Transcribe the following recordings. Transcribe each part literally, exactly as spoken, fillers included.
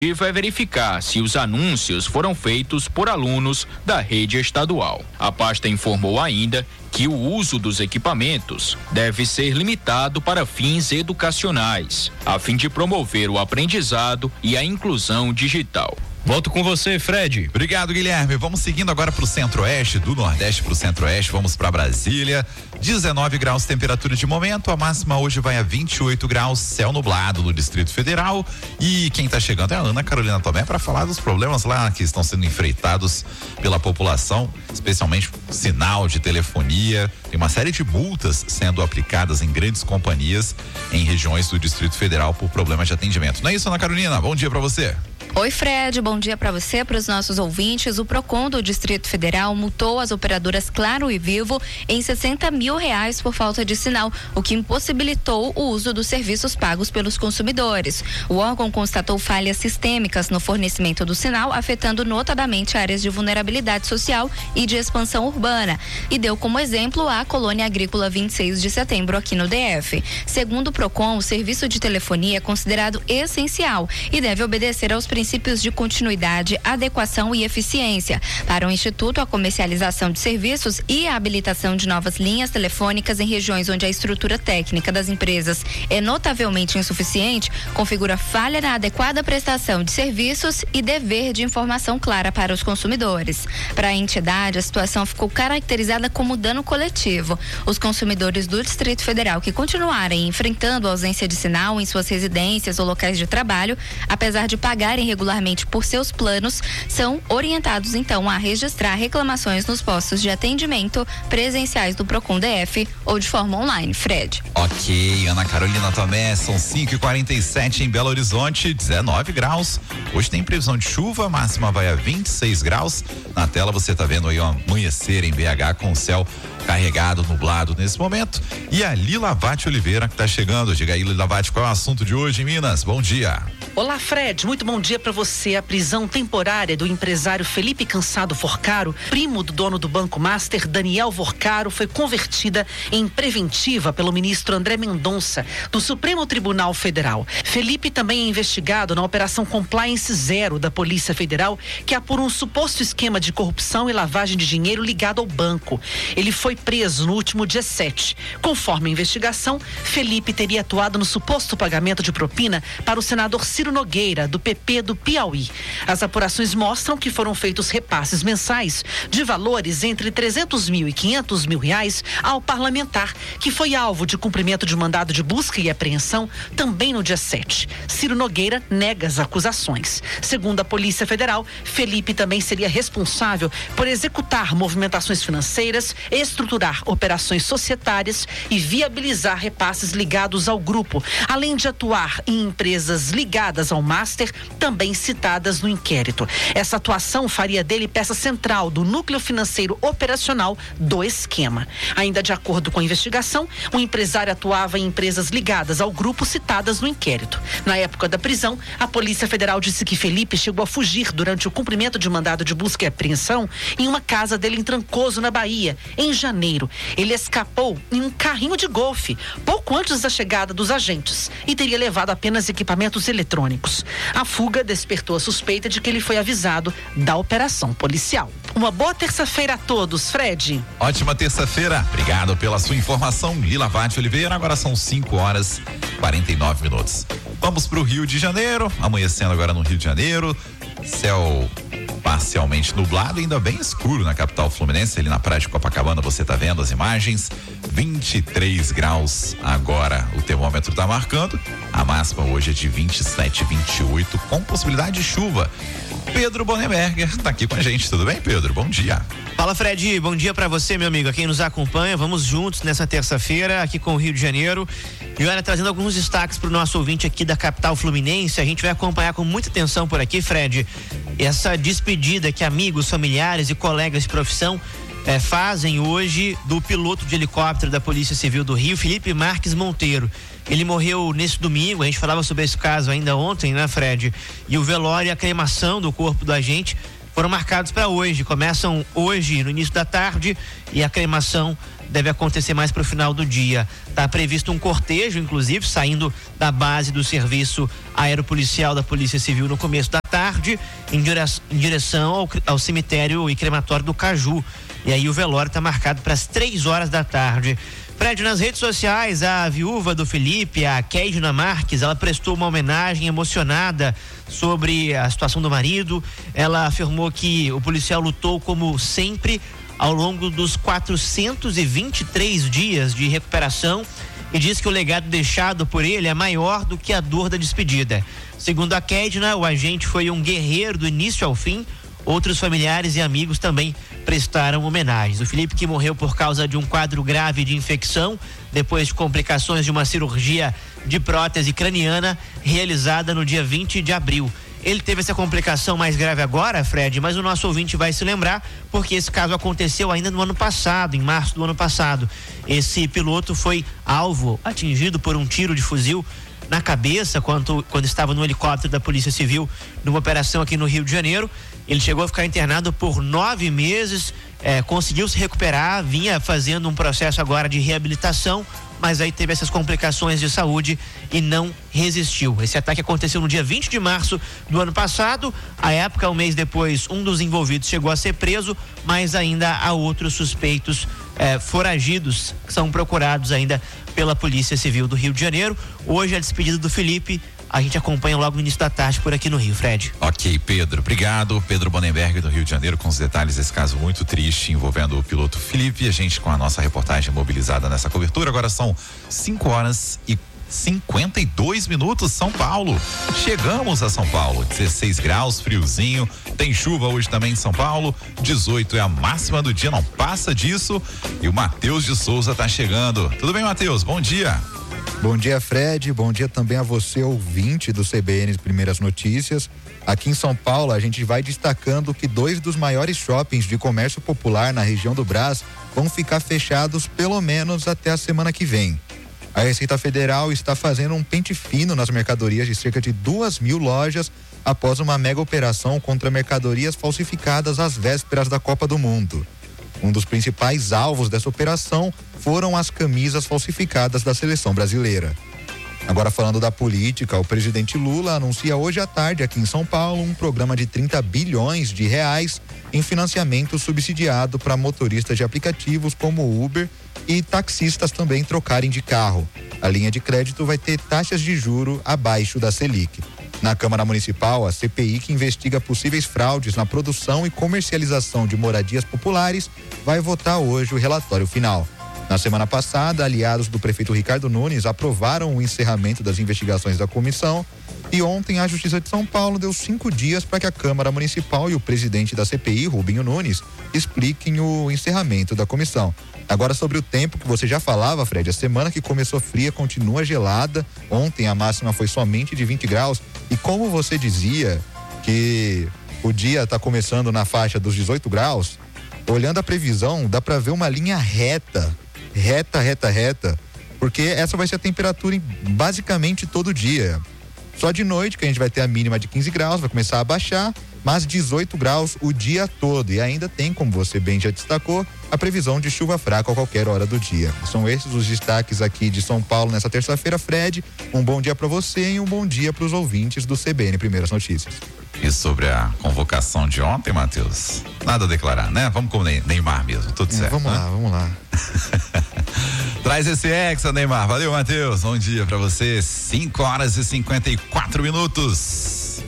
é verificar se os anúncios foram feitos por alunos da rede estadual. A pasta informou ainda que o uso dos equipamentos deve ser limitado para fins educacionais, a fim de promover o aprendizado e a inclusão digital. Volto com você, Fred. Obrigado, Guilherme. Vamos seguindo agora para o centro-oeste, do nordeste para o centro-oeste, vamos para Brasília. dezenove graus temperatura de momento, a máxima hoje vai a vinte e oito graus, céu nublado no Distrito Federal. E quem está chegando é a Ana Carolina Tomé para falar dos problemas lá que estão sendo enfrentados pela população, especialmente sinal de telefonia. Tem uma série de multas sendo aplicadas em grandes companhias em regiões do Distrito Federal por problemas de atendimento. Não é isso, Ana Carolina? Bom dia para você. Oi, Fred, bom dia para você, para os nossos ouvintes. O Procon do Distrito Federal multou as operadoras Claro e Vivo em sessenta mil reais por falta de sinal, o que impossibilitou o uso dos serviços pagos pelos consumidores. O órgão constatou falhas sistêmicas no fornecimento do sinal, afetando notadamente áreas de vulnerabilidade social e de expansão urbana, e deu como exemplo a Colônia Agrícola vinte e seis de setembro aqui no D F. Segundo o Procon, o serviço de telefonia é considerado essencial e deve obedecer aos princípios de continuidade, adequação e eficiência. Para o Instituto, a comercialização de serviços e a habilitação de novas linhas telefônicas em regiões onde a estrutura técnica das empresas é notavelmente insuficiente, configura falha na adequada prestação de serviços e dever de informação clara para os consumidores. Para a entidade, a situação ficou caracterizada como dano coletivo. Os consumidores do Distrito Federal que continuarem enfrentando a ausência de sinal em suas residências ou locais de trabalho, apesar de pagarem regularmente por seus planos, são orientados então a registrar reclamações nos postos de atendimento presenciais do Procon D F ou de forma online. Fred. Ok, Ana Carolina Tomé, são cinco e quarenta e sete em Belo Horizonte, dezenove graus. Hoje tem previsão de chuva, máxima vai a vinte e seis graus. Na tela você está vendo aí o amanhecer em B H com o céu carregado, nublado nesse momento. E a Lila Vatti Oliveira que está chegando. Diga aí, Lila Vatti, qual é o assunto de hoje em Minas? Bom dia. Olá, Fred, muito bom dia para você. A prisão temporária do empresário Felipe Cansado Forcaro, primo do dono do Banco Master, Daniel Forcaro, foi convertida em preventiva pelo ministro André Mendonça, do Supremo Tribunal Federal. Felipe também é investigado na Operação Compliance Zero da Polícia Federal, que apura um suposto esquema de corrupção e lavagem de dinheiro ligado ao banco. Ele foi preso no último dia sete. Conforme a investigação, Felipe teria atuado no suposto pagamento de propina para o senador Ciro Nogueira, do P P do Piauí. As apurações mostram que foram feitos repasses mensais de valores entre trezentos mil e quinhentos mil reais ao parlamentar, que foi alvo de cumprimento de mandado de busca e apreensão também no dia sete. Ciro Nogueira nega as acusações. Segundo a Polícia Federal, Felipe também seria responsável por executar movimentações financeiras, estruturar operações societárias e viabilizar repasses ligados ao grupo, além de atuar em empresas ligadas ao Master, também citadas no inquérito. Essa atuação faria dele peça central do núcleo financeiro operacional do esquema. Ainda de acordo com a investigação, o empresário atuava em empresas ligadas ao grupo citadas no inquérito. Na época da prisão, a Polícia Federal disse que Felipe chegou a fugir durante o cumprimento de mandado de busca e apreensão em uma casa dele em Trancoso, na Bahia, em janeiro. Ele escapou em um carrinho de golfe, pouco antes da chegada dos agentes, e teria levado apenas equipamentos eletrônicos. A fuga despertou a suspeita de que ele foi avisado da operação policial. Uma boa terça-feira a todos, Fred. Ótima terça-feira. Obrigado pela sua informação, Lila Vatti Oliveira. Agora são cinco horas e quarenta e nove minutos. Vamos para o Rio de Janeiro. Amanhecendo agora no Rio de Janeiro. Céu parcialmente nublado, ainda bem escuro na capital fluminense, ali na praia de Copacabana, você tá vendo as imagens, vinte e três graus agora o termômetro tá marcando, a máxima hoje é de vinte e sete, vinte e oito, com possibilidade de chuva. Pedro Bonneberger tá aqui com a gente, tudo bem, Pedro? Bom dia. Fala, Fred, bom dia pra você, meu amigo, a quem nos acompanha, vamos juntos nessa terça-feira aqui com o Rio de Janeiro, e olha, trazendo alguns destaques pro nosso ouvinte aqui da capital fluminense. A gente vai acompanhar com muita atenção por aqui, Fred, essa despedida que amigos, familiares e colegas de profissão eh, fazem hoje do piloto de helicóptero da Polícia Civil do Rio, Felipe Marques Monteiro. Ele morreu nesse domingo, a gente falava sobre esse caso ainda ontem, né, Fred? E o velório e a cremação do corpo do agente foram marcados para hoje. Começam hoje, no início da tarde, e a cremação deve acontecer mais para o final do dia. Está previsto um cortejo, inclusive, saindo da base do serviço aeropolicial da Polícia Civil no começo da tarde, em direção, em direção ao, ao cemitério e crematório do Caju. E aí o velório está marcado para as três horas da tarde. Fred, nas redes sociais, a viúva do Felipe, a Keidna Marques, ela prestou uma homenagem emocionada sobre a situação do marido. Ela afirmou que o policial lutou como sempre ao longo dos quatrocentos e vinte e três dias de recuperação e diz que o legado deixado por ele é maior do que a dor da despedida. Segundo a Keidna, o agente foi um guerreiro do início ao fim. Outros familiares e amigos também prestaram homenagens. O Felipe, que morreu por causa de um quadro grave de infecção, depois de complicações de uma cirurgia de prótese craniana realizada no dia vinte de abril. Ele teve essa complicação mais grave agora, Fred, mas o nosso ouvinte vai se lembrar, porque esse caso aconteceu ainda no ano passado, em março do ano passado. Esse piloto foi alvo, atingido por um tiro de fuzil na cabeça quando, quando estava no helicóptero da Polícia Civil numa operação aqui no Rio de Janeiro. Ele chegou a ficar internado por nove meses, eh, conseguiu se recuperar, vinha fazendo um processo agora de reabilitação, mas aí teve essas complicações de saúde e não resistiu. Esse ataque aconteceu no dia vinte de março do ano passado. À época, um mês depois, um dos envolvidos chegou a ser preso, mas ainda há outros suspeitos eh, foragidos que são procurados ainda pela Polícia Civil do Rio de Janeiro. Hoje, a despedida do Felipe, a gente acompanha logo no início da tarde por aqui no Rio, Fred. Ok, Pedro, obrigado. Pedro Bonenberg do Rio de Janeiro com os detalhes desse caso muito triste envolvendo o piloto Felipe. A gente com a nossa reportagem mobilizada nessa cobertura. Agora são cinco horas e cinquenta e dois minutos, São Paulo. Chegamos a São Paulo, dezesseis graus, friozinho. Tem chuva hoje também em São Paulo. dezoito é a máxima do dia, não passa disso. E o Matheus de Souza tá chegando. Tudo bem, Matheus? Bom dia. Bom dia, Fred. Bom dia também a você, ouvinte do C B N Primeiras Notícias. Aqui em São Paulo, a gente vai destacando que dois dos maiores shoppings de comércio popular na região do Brás vão ficar fechados pelo menos até a semana que vem. A Receita Federal está fazendo um pente fino nas mercadorias de cerca de duas mil lojas após uma mega operação contra mercadorias falsificadas às vésperas da Copa do Mundo. Um dos principais alvos dessa operação foram as camisas falsificadas da seleção brasileira. Agora, falando da política, o presidente Lula anuncia hoje à tarde aqui em São Paulo um programa de trinta bilhões de reais em financiamento subsidiado para motoristas de aplicativos como o Uber e taxistas também trocarem de carro. A linha de crédito vai ter taxas de juro abaixo da Selic. Na Câmara Municipal, a C P I, que investiga possíveis fraudes na produção e comercialização de moradias populares, vai votar hoje o relatório final. Na semana passada, aliados do prefeito Ricardo Nunes aprovaram o encerramento das investigações da comissão e ontem a Justiça de São Paulo deu cinco dias para que a Câmara Municipal e o presidente da C P I, Rubinho Nunes, expliquem o encerramento da comissão. Agora, sobre o tempo que você já falava, Fred, a semana que começou fria continua gelada. Ontem a máxima foi somente de vinte graus e como você dizia que o dia está começando na faixa dos dezoito graus, olhando a previsão dá para ver uma linha reta, reta, reta, reta, porque essa vai ser a temperatura em basicamente todo dia. Só de noite que a gente vai ter a mínima de quinze graus, vai começar a baixar, mas dezoito graus o dia todo. E ainda tem, como você bem já destacou, a previsão de chuva fraca a qualquer hora do dia. São esses os destaques aqui de São Paulo nessa terça-feira, Fred. Um bom dia para você e um bom dia para os ouvintes do C B N Primeiras Notícias. E sobre a convocação de ontem, Matheus? Nada a declarar, né? Vamos com o Neymar mesmo, tudo é, certo. Vamos né? lá, vamos lá. Traz esse Hexa, Neymar. Valeu, Matheus. Bom dia pra você. cinco horas e cinquenta e quatro minutos.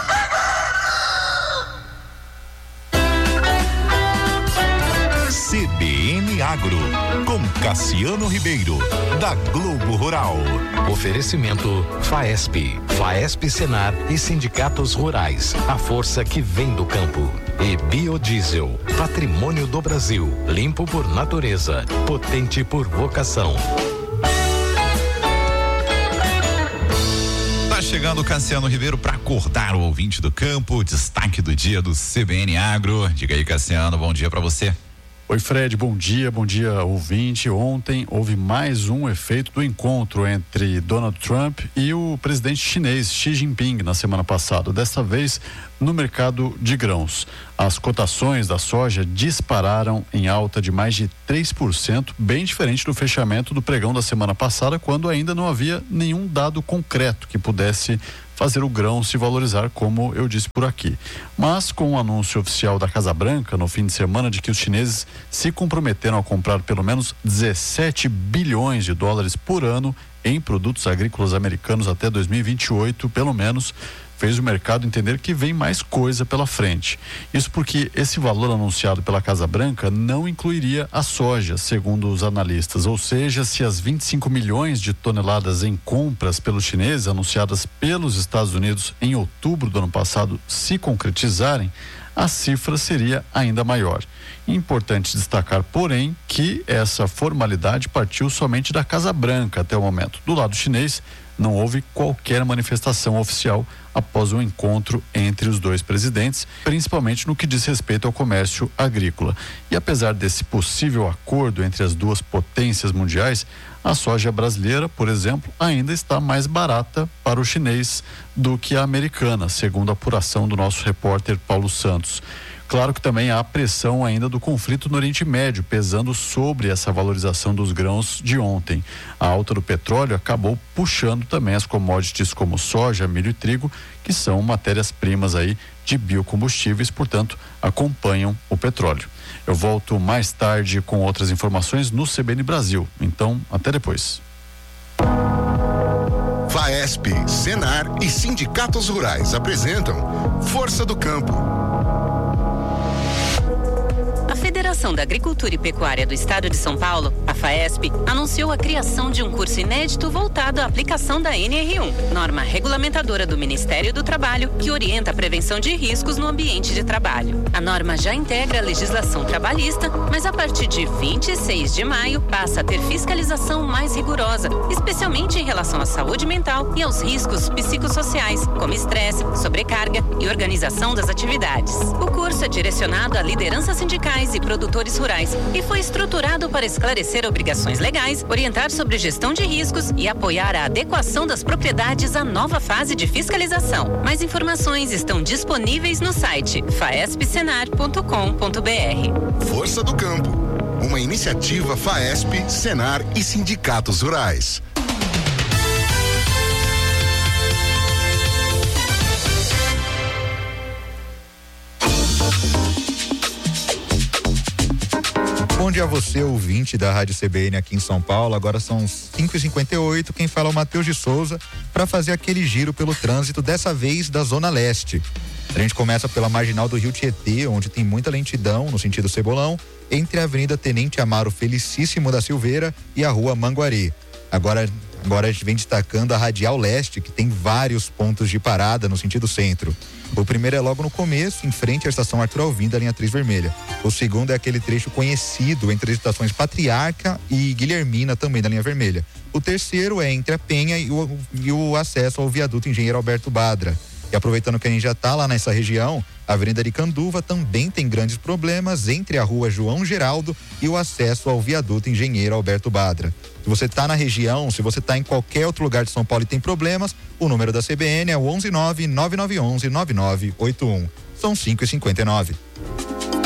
C B N Agro, com Cassiano Ribeiro, da Globo Rural. Oferecimento Faesp, Faesp Senar e Sindicatos Rurais, a força que vem do campo. E Biodiesel, patrimônio do Brasil, limpo por natureza, potente por vocação. Tá chegando o Cassiano Ribeiro para acordar o ouvinte do campo, destaque do dia do C B N Agro. Diga aí, Cassiano, bom dia para você. Oi, Fred, bom dia, bom dia, ouvinte. Ontem houve mais um efeito do encontro entre Donald Trump e o presidente chinês Xi Jinping na semana passada, dessa vez no mercado de grãos. As cotações da soja dispararam em alta de mais de três por cento, bem diferente do fechamento do pregão da semana passada, quando ainda não havia nenhum dado concreto que pudesse fazer o grão se valorizar, como eu disse por aqui. Mas com o anúncio oficial da Casa Branca no fim de semana de que os chineses se comprometeram a comprar pelo menos dezessete bilhões de dólares por ano em produtos agrícolas americanos até dois mil e vinte e oito, pelo menos, fez o mercado entender que vem mais coisa pela frente. Isso porque esse valor anunciado pela Casa Branca não incluiria a soja, segundo os analistas. Ou seja, se as vinte e cinco milhões de toneladas em compras pelos chineses anunciadas pelos Estados Unidos em outubro do ano passado se concretizarem, a cifra seria ainda maior. Importante destacar, porém, que essa formalidade partiu somente da Casa Branca até o momento. Do lado chinês, não houve qualquer manifestação oficial após o encontro entre os dois presidentes, principalmente no que diz respeito ao comércio agrícola. E apesar desse possível acordo entre as duas potências mundiais, a soja brasileira, por exemplo, ainda está mais barata para o chinês do que a americana, segundo a apuração do nosso repórter Paulo Santos. Claro que também há pressão ainda do conflito no Oriente Médio, pesando sobre essa valorização dos grãos de ontem. A alta do petróleo acabou puxando também as commodities como soja, milho e trigo, que são matérias-primas aí de biocombustíveis, portanto, acompanham o petróleo. Eu volto mais tarde com outras informações no C B N Brasil. Então, até depois. Faesp, Senar e sindicatos rurais apresentam Força do Campo. A Federação da Agricultura e Pecuária do Estado de São Paulo, a Faesp, anunciou a criação de um curso inédito voltado à aplicação da N R um, norma regulamentadora do Ministério do Trabalho, que orienta a prevenção de riscos no ambiente de trabalho. A norma já integra a legislação trabalhista, mas a partir de vinte e seis de maio passa a ter fiscalização mais rigorosa, especialmente em relação à saúde mental e aos riscos psicossociais, como estresse, sobrecarga e organização das atividades. O curso é direcionado a lideranças sindicais e produtores rurais e foi estruturado para esclarecer obrigações legais, orientar sobre gestão de riscos e apoiar a adequação das propriedades à nova fase de fiscalização. Mais informações estão disponíveis no site faesp senar ponto com ponto br. Força do Campo, uma iniciativa Faesp, Senar e sindicatos rurais. Bom dia a você, ouvinte da Rádio C B N aqui em São Paulo. Agora são cinco e cinquenta e oito. Quem fala é o Matheus de Souza para fazer aquele giro pelo trânsito, dessa vez da Zona Leste. A gente começa pela marginal do Rio Tietê, onde tem muita lentidão no sentido Cebolão, entre a Avenida Tenente Amaro Felicíssimo da Silveira e a Rua Manguari. Agora, agora a gente vem destacando a Radial Leste, que tem vários pontos de parada no sentido centro. O primeiro é logo no começo, em frente à estação Arthur Alvim, da linha três vermelha. O segundo é aquele trecho conhecido entre as estações Patriarca e Guilhermina, também da linha vermelha. O terceiro é entre a Penha e o, e o acesso ao viaduto Engenheiro Alberto Badra. E aproveitando que a gente já está lá nessa região, a Avenida Aricanduva também tem grandes problemas entre a Rua João Geraldo e o acesso ao viaduto Engenheiro Alberto Badra. Se você está na região, se você está em qualquer outro lugar de São Paulo e tem problemas, o número da C B N é o onze nove nove nove um um nove nove oito um. São cinco e cinquenta e nove.